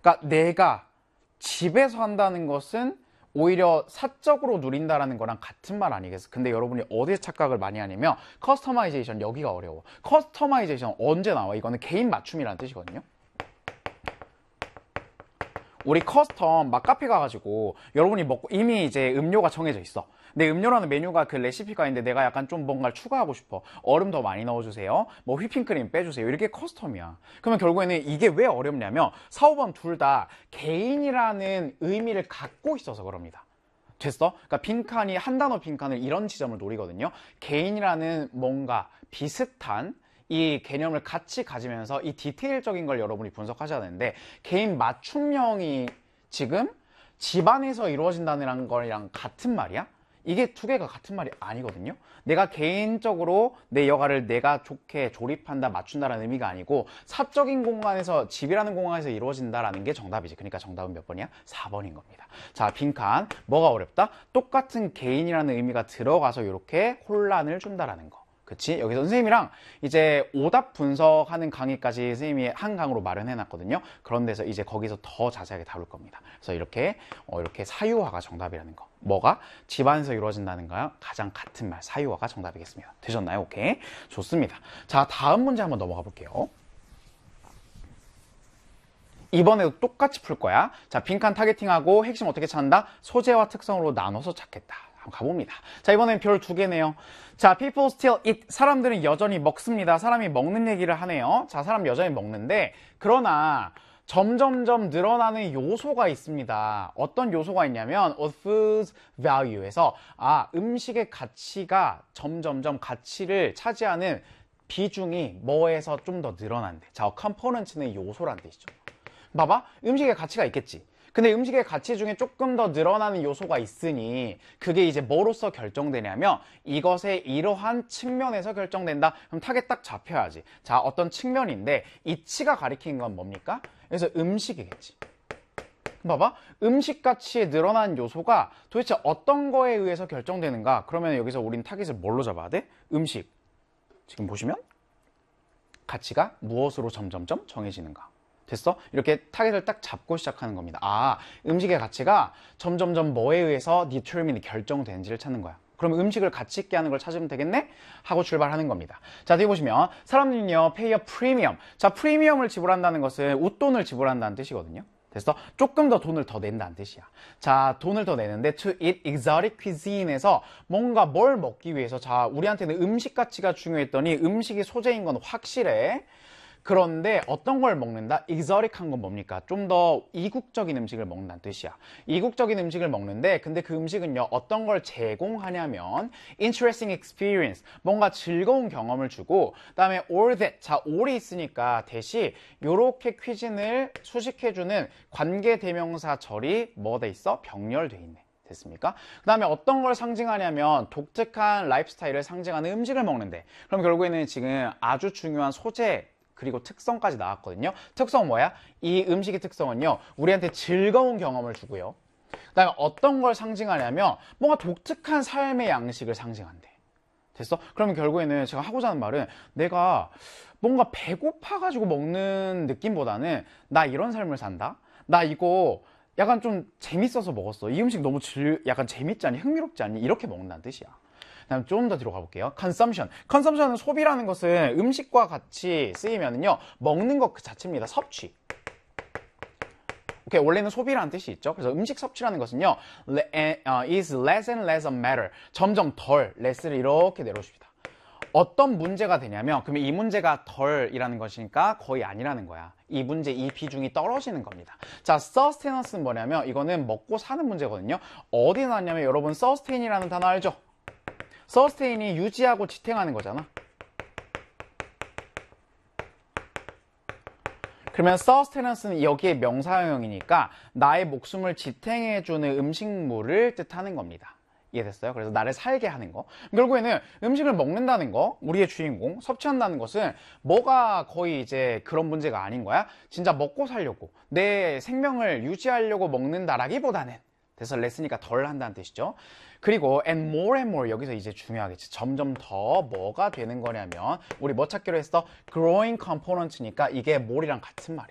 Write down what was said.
그러니까 내가 집에서 한다는 것은 오히려 사적으로 누린다라는 거랑 같은 말 아니겠어? 근데 여러분이 어디에 착각을 많이 하냐면 커스터마이제이션, 여기가 어려워. 커스터마이제이션 언제 나와? 이거는 개인 맞춤이라는 뜻이거든요. 우리 커스텀 막 카페 가가지고 여러분이 먹고 이미 이제 음료가 정해져 있어. 내 음료라는 메뉴가 그 레시피가 있는데 내가 약간 좀 뭔가를 추가하고 싶어. 얼음 더 많이 넣어주세요. 뭐 휘핑크림 빼주세요. 이렇게 커스텀이야. 그러면 결국에는 이게 왜 어렵냐면 사업원 둘 다 개인이라는 의미를 갖고 있어서 그럽니다. 됐어? 그러니까 빈칸이 한 단어 빈칸을 이런 지점을 노리거든요. 개인이라는 뭔가 비슷한 이 개념을 같이 가지면서 이 디테일적인 걸 여러분이 분석하셔야 되는데 개인 맞춤형이 지금 집안에서 이루어진다는 거랑 같은 말이야? 이게 두 개가 같은 말이 아니거든요. 내가 개인적으로 내 여가를 내가 좋게 조립한다, 맞춘다라는 의미가 아니고 사적인 공간에서, 집이라는 공간에서 이루어진다라는 게 정답이지. 그러니까 정답은 몇 번이야? 4번인 겁니다. 자, 빈칸. 뭐가 어렵다? 똑같은 개인이라는 의미가 들어가서 이렇게 혼란을 준다라는 거. 그치? 여기서 선생님이랑 이제 오답 분석하는 강의까지 선생님이 한 강으로 마련해 놨거든요. 그런 데서 이제 거기서 더 자세하게 다룰 겁니다. 그래서 이렇게 사유화가 정답이라는 거. 뭐가? 집안에서 이루어진다는 거랑 가장 같은 말, 사유화가 정답이겠습니다. 되셨나요? 오케이. 좋습니다. 자, 다음 문제 한번 넘어가 볼게요. 이번에도 똑같이 풀 거야. 자, 빈칸 타겟팅하고 핵심 어떻게 찾는다? 소재와 특성으로 나눠서 찾겠다. 한번 가봅니다. 자, 이번엔 별 2개네요. 자, people still eat. 사람들은 여전히 먹습니다. 사람이 먹는 얘기를 하네요. 자, 사람 여전히 먹는데, 그러나 점점점 늘어나는 요소가 있습니다. 어떤 요소가 있냐면 food's value에서 음식의 가치가 점점점 가치를 차지하는 비중이 뭐에서 좀 더 늘어난대. 자, component는 요소란 뜻이죠. 봐봐, 음식의 가치가 있겠지. 근데 음식의 가치 중에 조금 더 늘어나는 요소가 있으니 그게 이제 뭐로서 결정되냐면 이것의 이러한 측면에서 결정된다. 그럼 타겟 딱 잡혀야지. 자, 어떤 측면인데 이치가 가리키는 건 뭡니까? 그래서 음식이겠지. 봐봐, 음식 가치에 늘어난 요소가 도대체 어떤 거에 의해서 결정되는가? 그러면 여기서 우린 타겟을 뭘로 잡아야 돼? 음식. 지금 보시면 가치가 무엇으로 점점점 정해지는가? 됐어? 이렇게 타겟을 딱 잡고 시작하는 겁니다. 음식의 가치가 점점점 뭐에 의해서 determine, 결정되는지를 찾는 거야. 그럼 음식을 가치 있게 하는 걸 찾으면 되겠네? 하고 출발하는 겁니다. 자, 뒤에 보시면 사람들은요, pay a premium. 자, 프리미엄을 지불한다는 것은 웃돈을 지불한다는 뜻이거든요. 됐어? 조금 더 돈을 더 낸다는 뜻이야. 자, 돈을 더 내는데 to eat exotic cuisine에서 뭔가 뭘 먹기 위해서, 자, 우리한테는 음식 가치가 중요했더니 음식이 소재인 건 확실해. 그런데 어떤 걸 먹는다? exotic한 건 뭡니까? 좀 더 이국적인 음식을 먹는다는 뜻이야. 이국적인 음식을 먹는데 근데 그 음식은요, 어떤 걸 제공하냐면 interesting experience, 뭔가 즐거운 경험을 주고, 그 다음에 all that, 자, all이 있으니까 대시 요렇게 퀴즈를 수식해주는 관계대명사 절이 뭐 돼 있어? 병렬돼 있네. 됐습니까? 그 다음에 어떤 걸 상징하냐면 독특한 라이프 스타일을 상징하는 음식을 먹는데, 그럼 결국에는 지금 아주 중요한 소재 그리고 특성까지 나왔거든요. 특성 뭐야? 이 음식의 특성은요, 우리한테 즐거운 경험을 주고요. 그 다음에 어떤 걸 상징하냐면 뭔가 독특한 삶의 양식을 상징한대. 됐어? 그러면 결국에는 제가 하고자 하는 말은 내가 뭔가 배고파가지고 먹는 느낌보다는 나 이런 삶을 산다? 나 이거 약간 좀 재밌어서 먹었어. 이 음식 너무 약간 재밌지 않니? 흥미롭지 않니? 이렇게 먹는다는 뜻이야. 그다음 좀 더 뒤로 가볼게요. consumption. consumption은 소비라는 것은 음식과 같이 쓰이면은요, 먹는 것 그 자체입니다. 섭취. 오케이, 원래는 소비라는 뜻이 있죠. 그래서 음식 섭취라는 것은요, is less and less a matter. 점점 덜, less를 이렇게 내려줍니다. 어떤 문제가 되냐면, 그러면 이 문제가 덜이라는 것이니까 거의 아니라는 거야. 이 문제, 이 비중이 떨어지는 겁니다. 자, sustenance는 뭐냐면 이거는 먹고 사는 문제거든요. 어디 나왔냐면 여러분 sustain이라는 단어 알죠? 서스테인이 유지하고 지탱하는 거잖아. 그러면 서스테넌스는 여기에 명사형이니까 나의 목숨을 지탱해주는 음식물을 뜻하는 겁니다. 이해됐어요? 그래서 나를 살게 하는 거. 결국에는 음식을 먹는다는 거, 우리의 주인공, 섭취한다는 것은 뭐가 거의 이제 그런 문제가 아닌 거야. 진짜 먹고 살려고, 내 생명을 유지하려고 먹는다라기보다는, 그래서 레스니까 덜 한다는 뜻이죠. 그리고 and more 여기서 이제 중요하겠지. 점점 더 뭐가 되는 거냐면 우리 뭐 찾기로 했어? growing component니까 이게 more이랑 같은 말이야.